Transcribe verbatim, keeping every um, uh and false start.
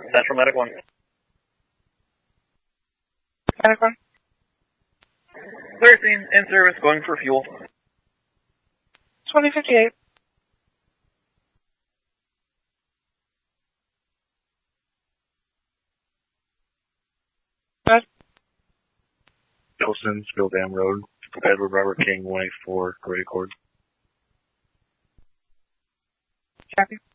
Central Medic one. Medic one. Clear scene, in service, going for fuel. twenty fifty-eight. Good. Wilson, Spill Dam Road, Edward Robert King, one eight four, Great Accord. Copy.